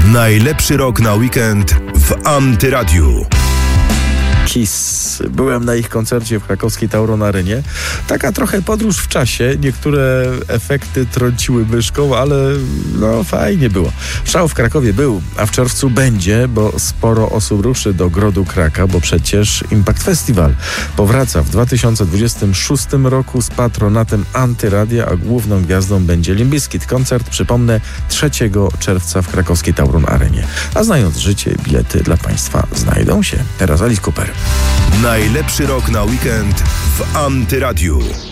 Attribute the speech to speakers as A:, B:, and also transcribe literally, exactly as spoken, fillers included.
A: Najlepszy rok na weekend w Antyradiu.
B: Kiss. Byłem na ich koncercie w krakowskiej Tauron Arenie. Taka trochę podróż w czasie. Niektóre efekty trąciły myszką, ale no fajnie było. Szał w Krakowie był, a w czerwcu będzie, bo sporo osób ruszy do Grodu Kraka, bo przecież Impact Festival powraca w dwa tysiące dwudziestym szóstym roku z patronatem Antyradia, a główną gwiazdą będzie Limp Bizkit. Koncert, przypomnę, trzeciego czerwca w krakowskiej Tauron Arenie. A znając życie, bilety dla Państwa znajdą się. Teraz Alice Cooper.
A: Najlepszy rok na weekend w Antyradiu.